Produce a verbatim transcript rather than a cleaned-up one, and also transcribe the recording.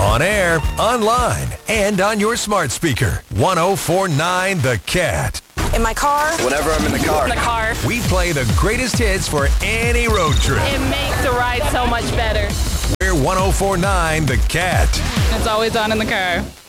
On air, online, and on your smart speaker. one oh four point nine The Cat. In my car. Whenever I'm in the car. In the car. We play the greatest hits for any road trip. It makes the ride so much better. We're one oh four point nine The Cat. It's always on in the car.